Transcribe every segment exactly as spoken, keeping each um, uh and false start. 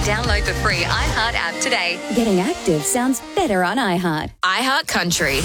Download the free iHeart app today. Getting active sounds better on iHeart. iHeart Country.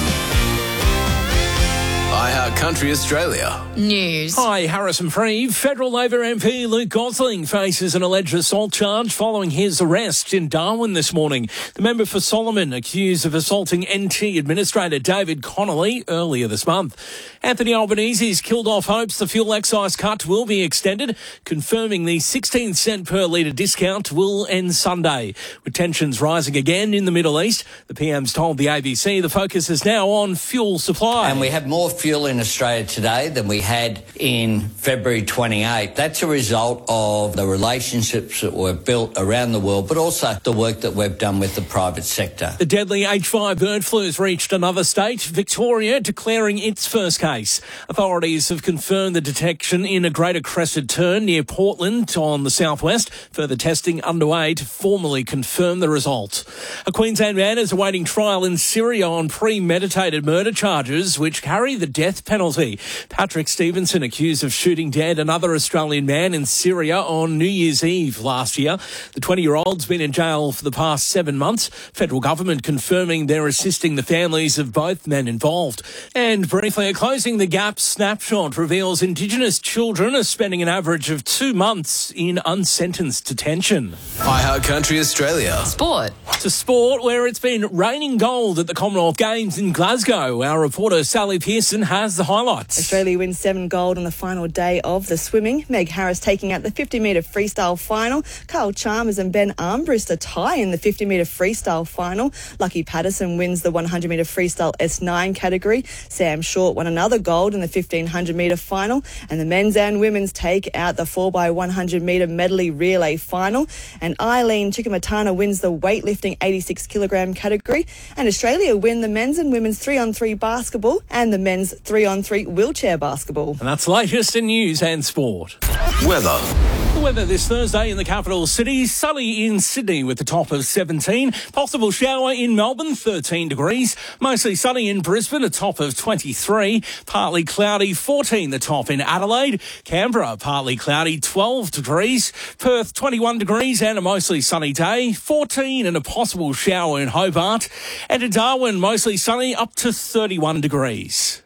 iHeart Country Australia. News. Hi, Harrison Free. Federal Labor M P Luke Gosling faces an alleged assault charge following his arrest in Darwin this morning. The member for Solomon accused of assaulting N T Administrator David Connolly earlier this month. Anthony Albanese's killed off hopes the fuel excise cut will be extended, confirming the sixteen cent per litre discount will end Sunday. With tensions rising again in the Middle East, the P M's told the A B C the focus is now on fuel supply. And we have more fuel in Australia today than we had in February twenty-eighth. That's a result of the relationships that were built around the world, but also the work that we've done with the private sector. The deadly H five bird flu has reached another state, Victoria, declaring its first case. Authorities have confirmed the detection in a Greater Crested Turn near Portland on the southwest. Further testing underway to formally confirm the result. A Queensland man is awaiting trial in Syria on premeditated murder charges, which carry the death penalty. Patrick Stevenson accused of shooting dead another Australian man in Syria on New Year's Eve last year. The twenty-year-old's been in jail for the past seven months. Federal government confirming they're assisting the families of both men involved. And briefly, a Closing the Gap snapshot reveals Indigenous children are spending an average of two months in unsentenced detention. iHeart Country Australia. Sport. To sport, where it's been raining gold at the Commonwealth Games in Glasgow. Our reporter Sally Pearson has the highlights. Australia wins seven gold on the final day of the swimming. Meg Harris taking out the fifty metre freestyle final. Carl Chalmers and Ben Armbrust a tie in the fifty metre freestyle final. Lucky Patterson wins the one hundred metre freestyle S nine category. Sam Short won another gold in the fifteen hundred metre final. And the men's and women's take out the four by one hundred metre medley relay final. And Eileen Chikamatana wins the weightlifting eighty-six kilogram category. And Australia win the men's and women's three on three basketball and the men's three on three wheelchair basketball. And that's latest in news and sport. Weather. The weather this Thursday in the capital city, sunny in Sydney with the top of seventeen, possible shower in Melbourne, thirteen degrees, mostly sunny in Brisbane, a top of twenty-three, partly cloudy, fourteen the top in Adelaide, Canberra, partly cloudy, twelve degrees, Perth, twenty-one degrees and a mostly sunny day, fourteen and a possible shower in Hobart, and in Darwin, mostly sunny, up to thirty-one degrees.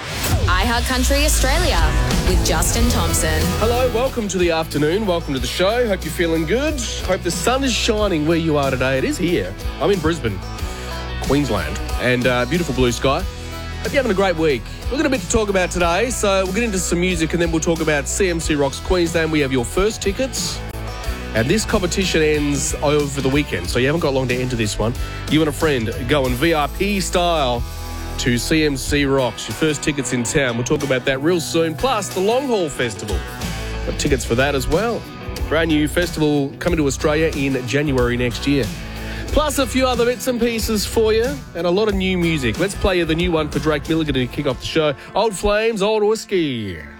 iHeart Country Australia with Justin Thompson. Hello, welcome to the afternoon. Welcome to the show. Hope you're feeling good. Hope the sun is shining where you are today. It is here. I'm in Brisbane, Queensland, and uh, beautiful blue sky. Hope you're having a great week. We've got a bit to talk about today, so we'll get into some music and then we'll talk about C M C Rocks Queensland. We have your first tickets. And this competition ends over the weekend, so you haven't got long to enter this one. You and a friend go in V I P style to C M C Rocks. Your first tickets in town. We'll talk about that real soon. Plus, the Long Haul Festival. Got tickets for that as well. Brand new festival coming to Australia in January next year. Plus, a few other bits and pieces for you and a lot of new music. Let's play you the new one for Drake Milligan to kick off the show. Old Flames, Old Whiskey.